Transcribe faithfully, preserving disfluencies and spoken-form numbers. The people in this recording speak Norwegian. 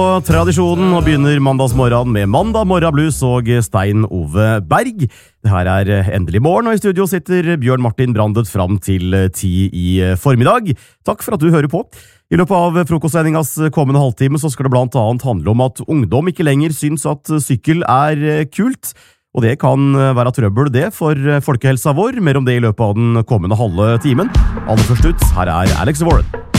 Og tradisjonen og begynner mandagsmorgen med Mandag Morgen Blues og Stein Ove Berg. Det her er endelig morgen, og i studio sitter Bjørn Martin Brandet fram til ti i formiddag. Takk for at du hører på. I løpet av frokostsendingas kommende halvtime så skal det blant annet handle om at ungdom ikke lenger syns at sykkel er kult. Og det kan være trøbbel det for folkehelsa vår. Mer om det i løpet av den kommende halve timen. Aller først ut, her er Alex Warren.